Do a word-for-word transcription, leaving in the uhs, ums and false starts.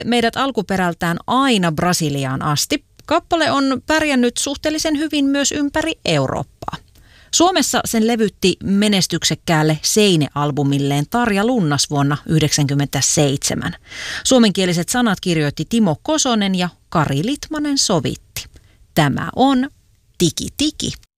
meidät alkuperältään aina Brasiliaan asti. Kappale on pärjännyt suhteellisen hyvin myös ympäri Eurooppaa. Suomessa sen levytti menestyksekkäälle Seine-albumilleen Tarja Lunnas vuonna yhdeksänkymmentäseitsemän. Suomenkieliset sanat kirjoitti Timo Kosonen ja Kari Litmanen sovitti. Tämä on Tiki Tiki.